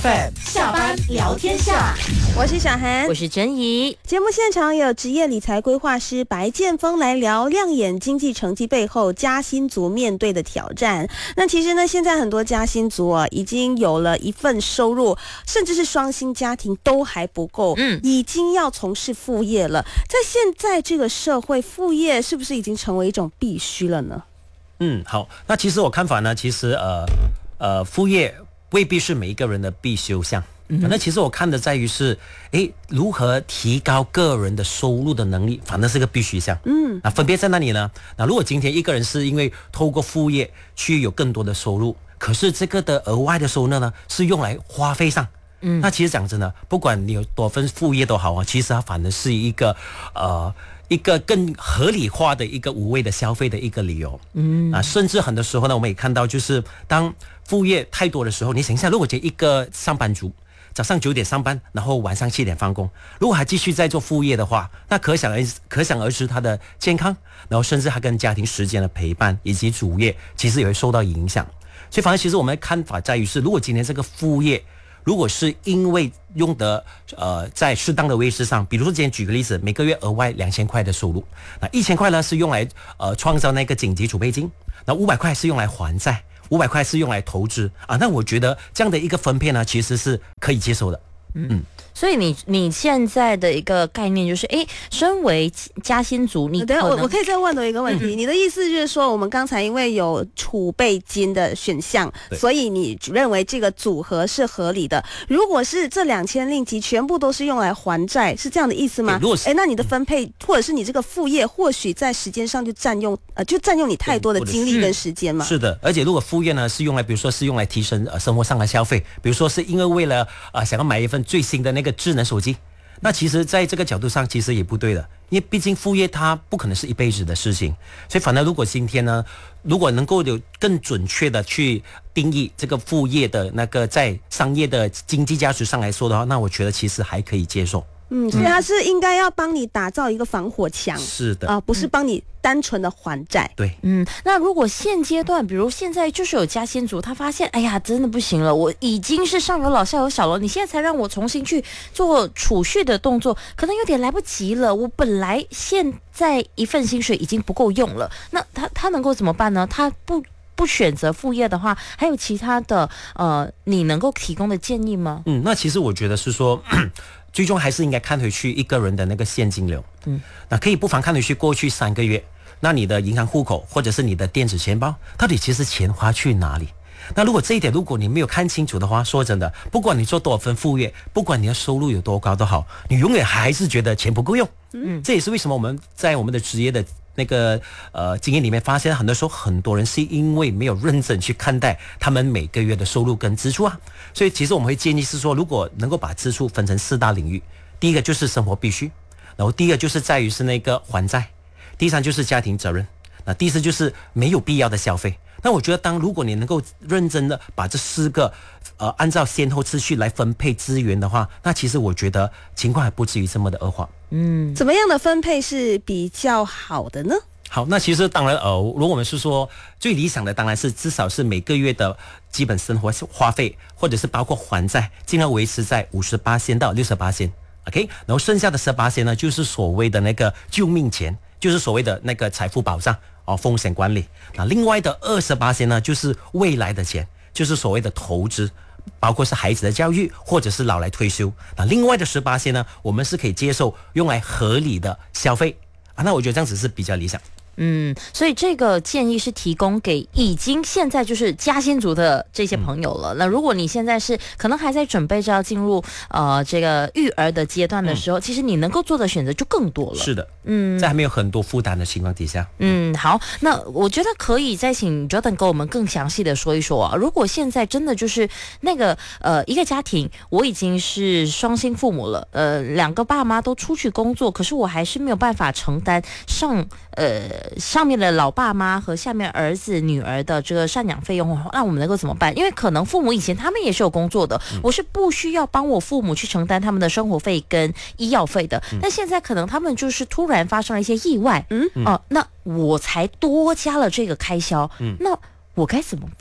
FM 下班聊天下， 我是小涵， 我是珍怡。 节目现场有职业理财规划师白建峰来聊亮眼经济成绩背后加薪族面对的挑战。那其实呢，现在很多加薪族已经有了一份收入，甚至是双薪家庭都还不够，已经要从事副业了。在现在这个社会，副业是不是已经成为一种必须了呢？ 好，那其实我看法呢，其实副业未必是每一个人的必修项。那其实我看的在于是，如何提高个人的收入的能力，反正是个必须项。那分别在哪里呢？那如果今天一个人是因为透过副业去有更多的收入，可是这个的额外的收入呢，是用来花费上。那其实讲真的，不管你有多份副业都好啊，其实它反而是一个更合理化的一个无谓的消费的一个理由。甚至很多时候呢，我们也看到，就是当副业太多的时候，你想一下，如果一个上班族早上9点上班，然后晚上7点放工，如果还继续在做副业的话，那可想而知他的健康，然后甚至他跟家庭时间的陪伴以及主业，其实也会受到影响。所以反正其实我们的看法在于是，如果今天这个副业如果是因为用的在适当的位置上，比如说今天举个例子，每个月额外2000块的收入，那1000块呢是用来创造那个紧急储备金，那500块是用来还债，500块是用来投资那我觉得这样的一个分配呢，其实是可以接受的。 所以你现在的一个概念就是，身为加薪族，你可能我可以再问多一个问题，你的意思就是说，我们刚才因为有储备金的选项，所以你认为这个组合是合理的。如果是这2000令吉全部都是用来还债，是这样的意思吗？那你的分配或者是你这个副业，或许在时间上就占用你太多的精力跟时间嘛？ 是的，而且如果副业呢是用来，比如说是用来提升生活上的消费，比如说是因为了想要买一份最新的那个智能手机，那其实在这个角度上其实也不对的，因为毕竟副业它不可能是一辈子的事情。所以反而如果今天呢，如果能够有更准确的去定义这个副业的那个在商业的经济价值上来说的话，那我觉得其实还可以接受。 所以它是应该要帮你打造一个防火墙， 是的不是帮你单纯的还债。 对， 那如果现阶段，比如现在就是有加薪族，他发现，哎呀，真的不行了，我已经是上有老下有小了，你现在才让我重新去做储蓄的动作，可能有点来不及了。我本来现在一份薪水已经不够用了，那他能够怎么办呢？他不选择副业的话，还有其他的你能够提供的建议吗？ 那其实我觉得是说最终还是应该看回去一个人的那个现金流。那可以不妨看回去过去3个月，那你的银行户口或者是你的电子钱包，到底其实钱花去哪里？那如果这一点如果你没有看清楚的话，说真的，不管你做多少份副业，不管你的收入有多高都好，你永远还是觉得钱不够用。这也是为什么我们在我们的职业的那个经验里面发现，很多时候很多人是因为没有认真去看待他们每个月的收入跟支出所以其实我们会建议是说，如果能够把支出分成4大领域，第一个就是生活必须，然后第二个就是在于是那个还债，第三就是家庭责任，那第四就是没有必要的消费。那我觉得如果你能够认真的把这4个按照先后次序来分配资源的话，那其实我觉得情况还不至于这么的恶化。 怎么样的分配是比较好的呢？ 好，那其实当然如果我们是说最理想的，当然是至少是每个月的基本生活花费或者是包括还债，尽量维持在50%到60%。OK， 然后剩下的18%呢，就是所谓的那个救命钱，就是所谓的那个财富保障风险管理。那另外的28%呢，就是未来的钱，就是所谓的投资，包括是孩子的教育或者是老来退休。那另外的18%呢，我们是可以接受用来合理的消费那我觉得这样子是比较理想。 所以这个建议是提供给已经现在就是加薪族的这些朋友了。那如果你现在是可能还在准备着要进入这个育儿的阶段的时候，其实你能够做的选择就更多了。 是的，在还没有很多负担的情况底下。 好，那我觉得可以再请 Jordan 跟我们更详细的说一说如果现在真的就是那个一个家庭，我已经是双薪父母了，2个爸妈都出去工作，可是我还是没有办法承担上面的老爸妈和下面儿子女儿的这个赡养费用，那我们能够怎么办？因为可能父母以前他们也是有工作的，我是不需要帮我父母去承担他们的生活费跟医药费的，但现在可能他们就是突然发生了一些意外，那我才多加了这个开销，那我该怎么办？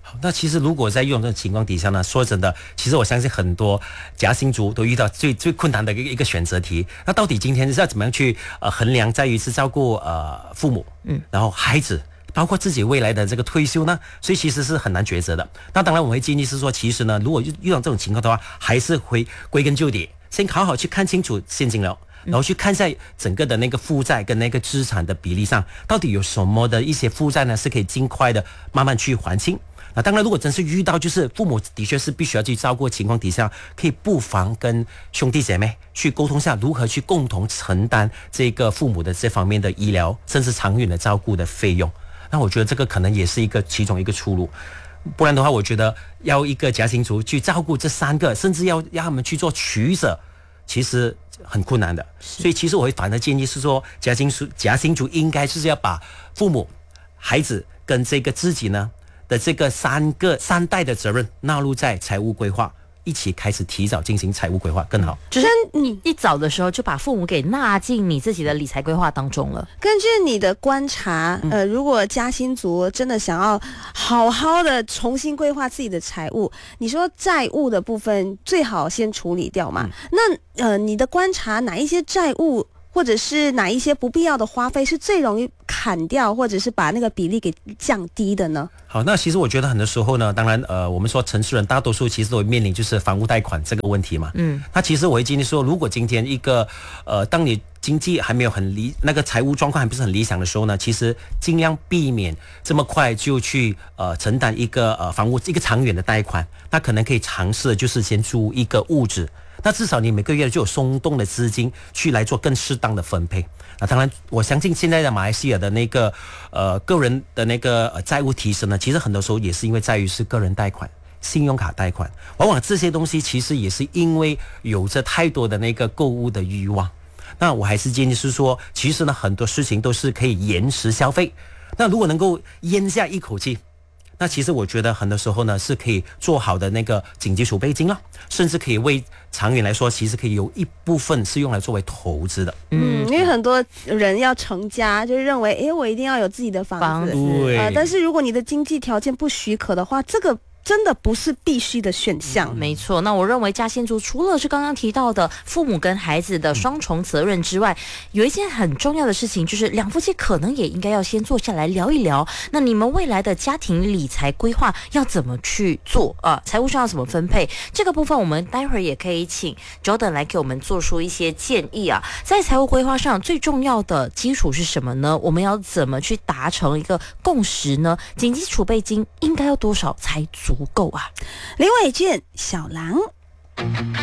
那其实如果在用这种情况底下呢，说真的，其实我相信很多夹心族都遇到最困难的一个选择题。那到底今天是要怎么样去衡量，在于是照顾父母，然后孩子，包括自己未来的这个退休呢？所以其实是很难抉择的。那当然我会建议是说，其实呢，如果遇到这种情况的话，还是会归根究底，先好好去看清楚现金流。然后去看一下整个的那个负债跟那个资产的比例上，到底有什么的一些负债呢，是可以尽快的慢慢去还清。那当然，如果真是遇到就是父母的确是必须要去照顾的情况底下，可以不妨跟兄弟姐妹去沟通下，如何去共同承担这个父母的这方面的医疗甚至长远的照顾的费用。那我觉得这个可能也是其中一个出路。不然的话，我觉得要一个家庭族去照顾这3个，甚至要让他们去做取舍，其实很困难的。所以其实我会反而建议是说，家庭族应该就是要把父母、孩子跟这个自己呢的这个3代的责任纳入在财务规划，一起开始提早进行财务规划更好。 就是你一早的时候就把父母给纳进你自己的理财规划当中了。 根据你的观察，如果家心族真的想要好好的重新规划自己的财务，你说债务的部分最好先处理掉嘛？那你的观察，哪一些债务或者是哪一些不必要的花费是最容易砍掉，或者是把那个比例给降低的呢？ 好，那其实我觉得很多时候呢，当然我们说城市人大多数其实都会面临就是房屋贷款这个问题嘛。那其实我会建议说，如果今天一个当你经济还没有那个财务状况还不是很理想的时候呢，其实尽量避免这么快就去承担一个房屋一个长远的贷款。那可能可以尝试就是先租一个屋子，那至少你每个月就有松动的资金去来做更适当的分配。那当然我相信现在的马来西亚的那个个人的那个债务提升呢，其实很多时候也是因为在于是个人贷款、信用卡贷款，往往这些东西其实也是因为有着太多的那个购物的欲望。那我还是建议是说，其实呢很多事情都是可以延迟消费。那如果能够咽下一口气，那其实我觉得很多时候呢是可以做好的那个紧急储备金了，甚至可以为长远来说，其实可以有一部分是用来作为投资的。 因为很多人要成家，就认为我一定要有自己的房子，但是如果你的经济条件不许可的话，这个真的不是必须的选项。 没错，那我认为家心族除了是刚刚提到的父母跟孩子的双重责任之外，有一件很重要的事情，就是两夫妻可能也应该要先坐下来聊一聊，那你们未来的家庭理财规划要怎么去做财务上要怎么分配，这个部分我们待会儿也可以请 Jordan 来给我们做出一些建议啊。在财务规划上最重要的基础是什么呢？我们要怎么去达成一个共识呢？紧急储备金应该要多少才足够啊？ 林伟健，小狼。